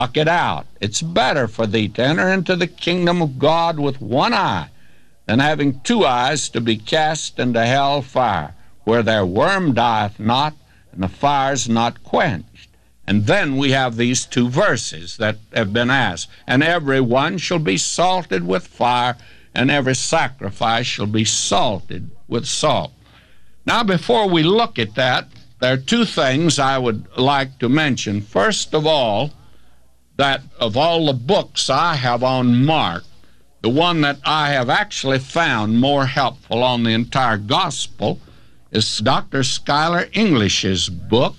Pluck it out. It's better for thee to enter into the kingdom of God with one eye than having two eyes to be cast into hell fire, where their worm dieth not, and the fire's not quenched. And then we have these two verses that have been asked. And every one shall be salted with fire, and every sacrifice shall be salted with salt. Now, before we look at that, there are two things I would like to mention. First of all, that of all the books I have on Mark, the one that I have actually found more helpful on the entire gospel is Dr. Schuyler English's book,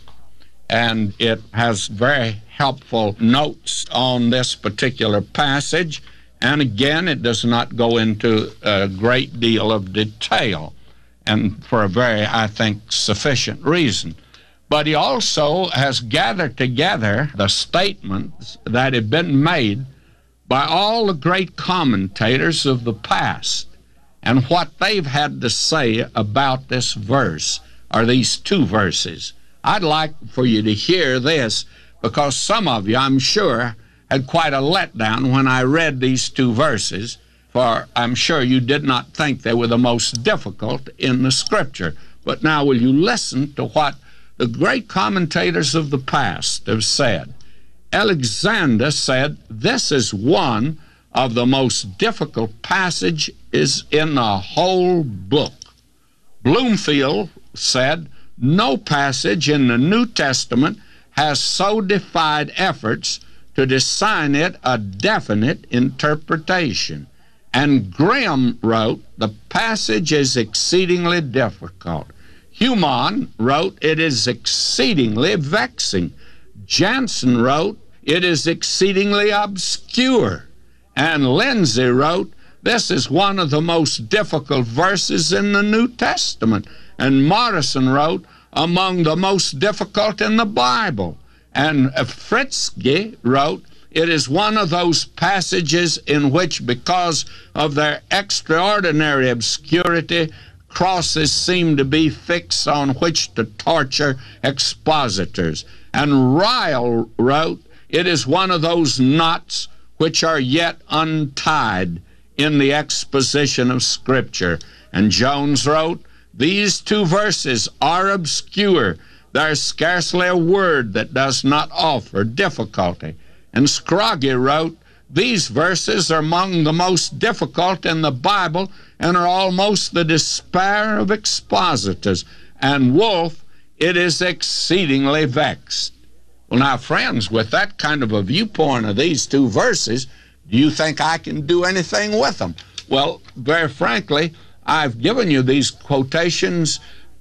and it has very helpful notes on this particular passage. And again, it does not go into a great deal of detail, and for a very, I think, sufficient reason. But he also has gathered together the statements that have been made by all the great commentators of the past and what they've had to say about this verse, or these two verses. I'd like for you to hear this, because some of you, I'm sure, had quite a letdown when I read these two verses, for I'm sure you did not think they were the most difficult in the Scripture. But now will you listen to what the great commentators of the past have said. Alexander said, this is one of the most difficult passages in the whole book. Bloomfield said, no passage in the New Testament has so defied efforts to assign it a definite interpretation. And Graham wrote, the passage is exceedingly difficult. Humann wrote, it is exceedingly vexing. Jansen wrote, it is exceedingly obscure. And Lindsay wrote, this is one of the most difficult verses in the New Testament. And Morrison wrote, among the most difficult in the Bible. And Fritzsche wrote, it is one of those passages in which, because of their extraordinary obscurity, crosses seem to be fixed on which to torture expositors. And Ryle wrote, it is one of those knots which are yet untied in the exposition of Scripture. And Jones wrote, these two verses are obscure. There is scarcely a word that does not offer difficulty. And Scroggie wrote, these verses are among the most difficult in the Bible and are almost the despair of expositors. And Wolfe, it is exceedingly vexed. Well, now, friends, with that kind of a viewpoint of these two verses, do you think I can do anything with them? Well, very frankly, I've given you these quotations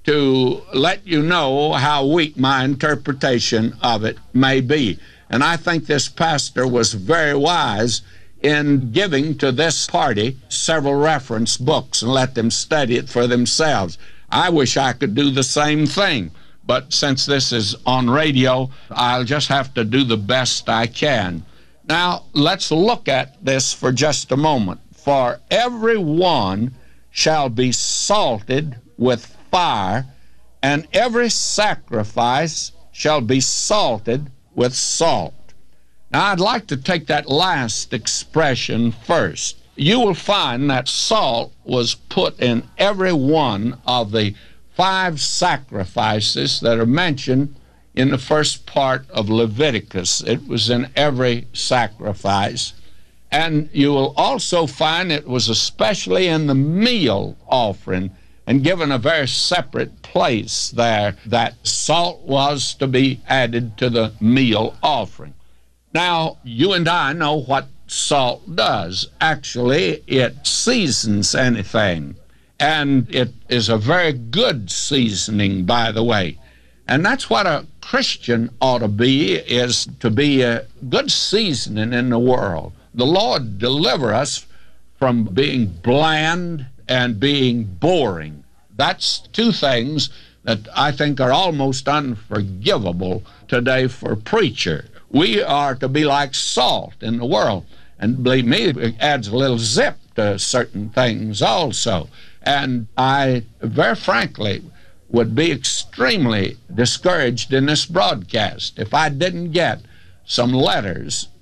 to let you know how weak my interpretation of it may be. And I think this pastor was very wise in giving to this party several reference books and let them study it for themselves. I wish I could do the same thing, but since this is on radio, I'll just have to do the best I can. Now, let's look at this for just a moment. For every one shall be salted with fire, and every sacrifice shall be salted with salt. Now, I'd like to take that last expression first. You will find that salt was put in every one of the 5 sacrifices that are mentioned in the first part of Leviticus. It was in every sacrifice. And you will also find it was especially in the meal offering, and given a very separate place there, that salt was to be added to the meal offering. Now, you and I know what salt does. Actually, it seasons anything, and it is a very good seasoning, by the way. And that's what a Christian ought to be, is to be a good seasoning in the world. The Lord deliver us from being bland and being boring. That's two things that I think are almost unforgivable today for a preacher. We are to be like salt in the world. And believe me, it adds a little zip to certain things also. And I, very frankly, would be extremely discouraged in this broadcast if I didn't get some letters